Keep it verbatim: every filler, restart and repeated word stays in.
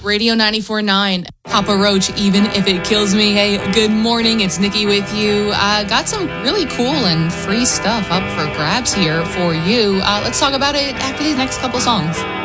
Radio ninety-four point nine. Papa Roach, Even If It Kills Me. Hey, good morning. It's Nikki with you. Uh, got some really cool and free stuff up for grabs here for you. Uh, let's talk about it after these next couple songs.